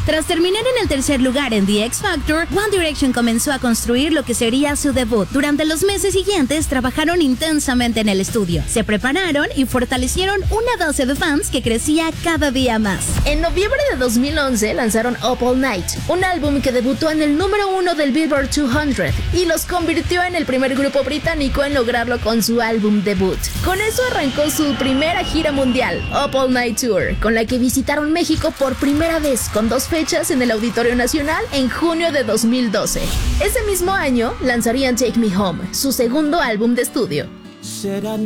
Tras terminar en el tercer lugar en The X Factor, One Direction comenzó a construir lo que sería su debut. Durante los meses siguientes trabajaron intensamente en el estudio, se prepararon y fortalecieron una base de fans que crecía cada día más. En noviembre de 2011 lanzaron Up All Night, un álbum que debutó en el número 1 del Billboard 200 y los convirtió en el primer grupo británico en lograrlo con su álbum debut. Con eso arrancó su primera gira mundial, Up All Night Tour, con la que visitaron México por primera vez, con 2 fechas en el Auditorio Nacional en junio de 2012. Ese mismo año lanzarían Take Me Home, su segundo álbum de estudio.